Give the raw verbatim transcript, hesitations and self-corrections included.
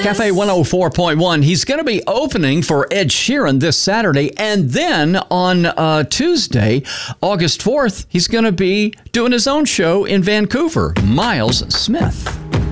Cafe one oh four point one. He's going to be opening for Ed Sheeran this Saturday. And then on uh, Tuesday, August fourth, he's going to be doing his own show in Vancouver. Miles Smith.